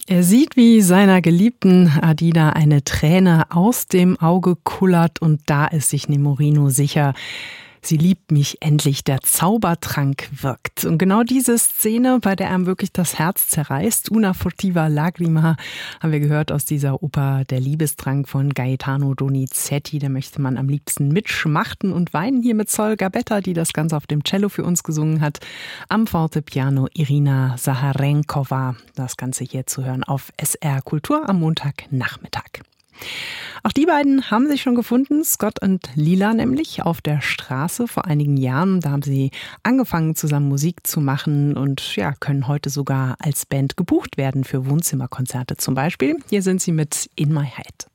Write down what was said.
Er sieht, wie seiner geliebten Adida eine Träne aus dem Auge kullert und da ist sich Nemorino sicher, sie liebt mich endlich, der Zaubertrank wirkt. Und genau diese Szene, bei der einem wirklich das Herz zerreißt, Una furtiva lagrima, haben wir gehört aus dieser Oper Der Liebestrank von Gaetano Donizetti. Da möchte man am liebsten mitschmachten und weinen, hier mit Sol Gabetta, die das Ganze auf dem Cello für uns gesungen hat. Am Fortepiano Irina Saharenkova. Das Ganze hier zu hören auf SR Kultur am Montagnachmittag. Auch die beiden haben sich schon gefunden, Scott und Lila nämlich, auf der Straße vor einigen Jahren. Da haben sie angefangen, zusammen Musik zu machen und ja, können heute sogar als Band gebucht werden für Wohnzimmerkonzerte zum Beispiel. Hier sind sie mit In My Head.